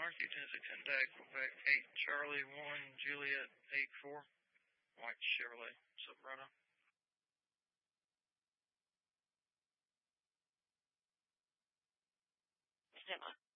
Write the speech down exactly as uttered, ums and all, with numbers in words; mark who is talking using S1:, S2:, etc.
S1: Houston is a Hyundai Quebec eight Charlie one Juliet eight four, white Chevrolet Silverado.
S2: Semi.